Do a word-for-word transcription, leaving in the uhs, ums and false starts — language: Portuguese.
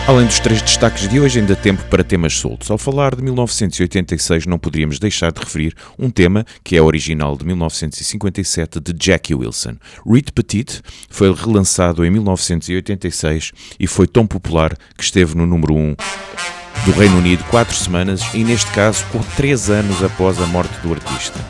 Além dos três destaques de hoje, ainda há tempo para temas soltos. Ao falar de mil novecentos e oitenta e seis, não poderíamos deixar de referir um tema que é original de mil novecentos e cinquenta e sete, de Jackie Wilson. Reed Petite foi relançado em mil novecentos e oitenta e seis e foi tão popular que esteve no número um do Reino Unido quatro semanas e, neste caso, três anos após a morte do artista.